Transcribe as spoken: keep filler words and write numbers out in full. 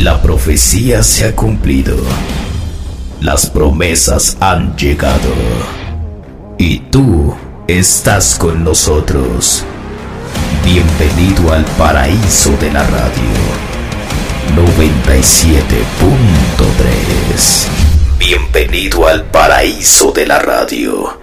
La profecía se ha cumplido. Las promesas han llegado. Y tú estás con nosotros. Bienvenido al paraíso de la radio. noventa y siete punto tres. Bienvenido al paraíso de la radio.